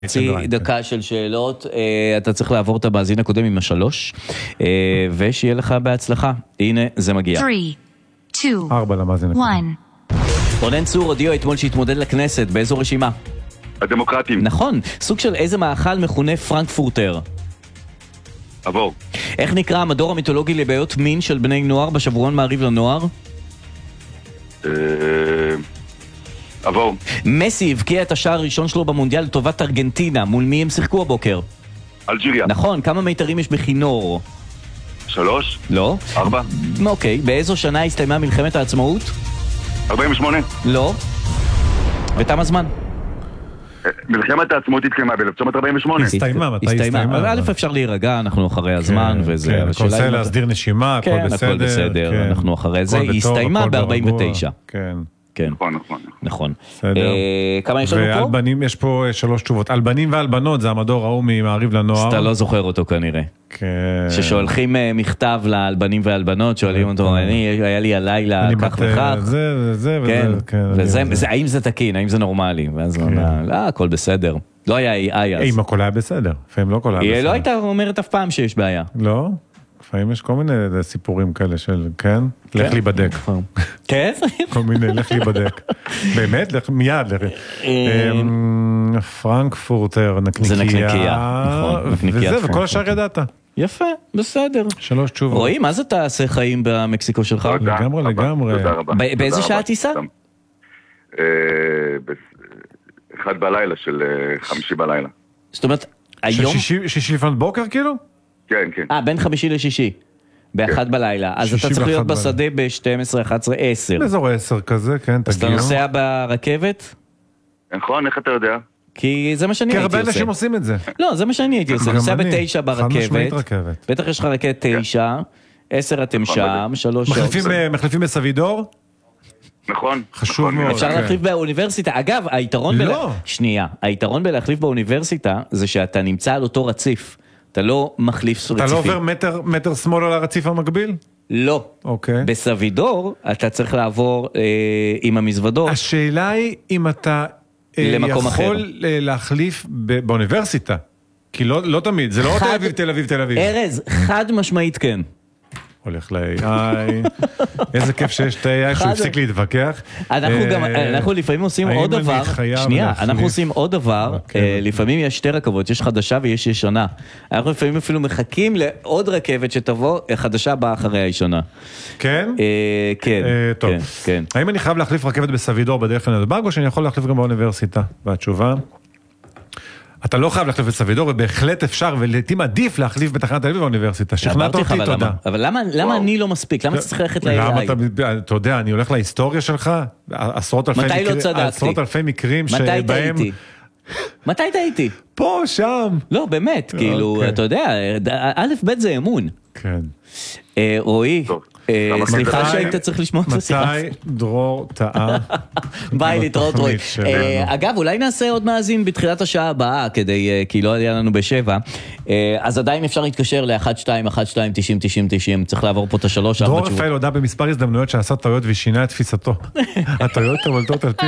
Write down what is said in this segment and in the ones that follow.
דקה של שאלות, אתה צריך לעבור את המאזין הקודם עם 3, ושיהיה לך בהצלחה. הנה, זה מגיע. 3, 2, 4 למאזין הקודם. 1. רונן צור הודיע אתמול שהתמודד לכנסת, באיזו רשימה? הדמוקרטים. נכון, סוג של איזה מאכל מכונה פרנקפורטר? עבור. איך נקרא המדור המיתולוגי לבעיות מין של בני נוער בשבועון מעריב לנוער? עבור. מסי הבקיע את השער הראשון שלו במונדיאל לטובת ארגנטינה, מול מי הם שיחקו הבוקר? אלג'יריה. נכון, כמה מיתרים יש בכינור? 3. לא. 4. אוקיי, באיזו שנה הסתיימה מלחמת העצמאות? 48. לא. ותם הזמן. מלחמת העצמאות התקיימה ב-1948. הסתיימה, מתי הסתיימה? אבל א' אפשר להירגע, אנחנו אחרי הזמן וזה. כן, הכל בסדר, להסדיר נשימה, הכל כן, בסדר. הכל בסדר, אנחנו אחרי זה. היא הסתיימה ב-49. כן. כן. נכון. בסדר. כמה יש לנו פה? ואלבנים, יש פה 3 תשובות. אלבנים ואלבנות, זה המדור ההוא ממעריב לנוער. אתה לא זוכר אותו כנראה. כן. ששולחים מכתב לאלבנים ואלבנות, שואלים אותו, היה לי הלילה כך וכך. וזה, האם זה תקין, האם זה נורמלי? ואז הוא אומר, לא, הכל בסדר. לא היה אז. אם הכל היה בסדר, לפעמים לא הכל היה בסדר. היא לא הייתה אומרת אף פעם שיש בעיה. לא? לפעמים יש כל מיני סיפורים כאלה של, כן? לך להיבדק. כן? כל מיני, לך להיבדק. באמת? מיד. פרנקפורטר, נקניקייה. זה נקניקייה, נכון. וזה, וכל השאר ידעת. יפה, בסדר. 3 תשובות. רואי, מה זה תעשה חיים במקסיקו שלך? לגמרי. תודה רבה. באיזה שעה טיסה? 1 בלילה של 5 בלילה. זאת אומרת, היום... שישי לפנות בוקר כאילו? כן. בין 5 לשישי. ב1 בלילה. אז אתה צריך להיות בשדה ב-12, 11, 10. באזור 10 כזה, כן, תגיעו. אז אתה נוסע ברכבת? נכון, איך אתה יודע? כי זה מה שאני הייתי עושה. כי הרבה אנשים עושים את זה. לא, זה מה שאני הייתי עושה. נוסע ב9 ברכבת. בטח יש לך רכבת 9, 10 אתם שם, 3 שעות. מחליפים בסבידור? נכון. חשוב מאוד. אפשר להחליף באוניברסיטה. אגב, היתרון בלהחליף באוניברסיטה זה שאתה נמצא על אותו רציף. אתה לא מחליף רציפים. אתה לא עובר מטר שמאל על הרציף המקביל? לא. אוקיי. בסבידור אתה צריך לעבור עם המזוודות. השאלה היא אם אתה יכול להחליף באוניברסיטה. כי לא תמיד, זה לא תל אביב. ארז, חד משמעית כן. הולך ל-AI, איזה כיף שיש את ה-AI שהוא הפסיק להתווכח. אנחנו לפעמים עושים עוד דבר, שנייה, אנחנו עושים עוד דבר, לפעמים יש 2 רכבות, יש חדשה ויש ישנה. אנחנו לפעמים אפילו מחכים לעוד רכבת שתבוא, חדשה באה אחרי הישנה. כן? כן. טוב. האם אני חייב להחליף רכבת בסבידור בדרך לנתב"ג, או שאני יכול להחליף גם באוניברסיטה? והתשובה? אתה לא חייב להחליף בסבידור, ובהחלט אפשר, ולעתים עדיף להחליף בתחנת תל אביב באוניברסיטה. שכנעת אותי, תודה. אבל למה אני לא מספיק? למה צריך ללכת ל-AI? למה אתה יודע, אני הולך להיסטוריה שלך, עשרות אלפי מקרים שבהם... מתי טעיתי? פה, שם. לא, באמת, כאילו, אתה יודע, א' ב' זה אמון. כן. רועי, סליחה שהיית צריך לשמוע את השיחה. מתי דרור טעה? ביי, להתראות רועי. אגב, אולי נעשה עוד מאזין בתחילת השעה הבאה, כי לא היה לנו ב7. אז עדיין אפשר להתקשר ל-1212-90-90-90. צריך לעבור פה את 3-4 תשובות. דרור רפאל הודע במספר הזדמנויות שעשה טעויות ושינה את תפיסתו. הטעויות תבלטות על פי...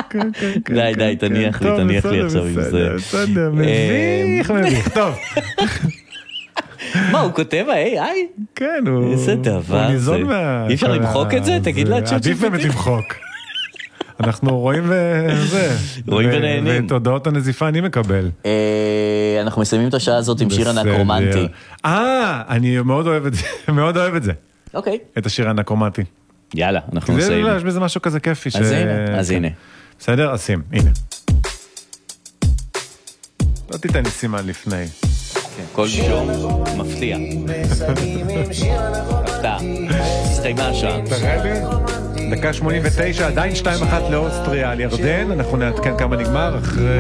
די, תניח לי עכשיו עם זה. בסדר, מביך. טוב. מה, הוא כותב ה-AI? כן, הוא... איזה דבר זה. אי אפשר למחוק את זה? תגיד לה צ'אט עדיף באמת למחוק. אנחנו רואים וזה. רואים ונהנים. ואת הודעות הנזיפה אני מקבל. אנחנו מסיימים את השעה הזאת עם שיר הנקרומנטי. אני מאוד אוהב את זה. אוקיי. את השיר הנקרומנטי. יאללה, אנחנו נסיים. יש בזה משהו כזה כיפי. אז הנה. בסדר? אז שים, הנה. לא תיתן לי סימן לפני. כל שום מפתיע. הפתעה. הסתיימה השעה. תראה לי. דקה 89, עדיין 2-1 לאוסטריה על ירדן. אנחנו נעדכן כמה נגמר אחרי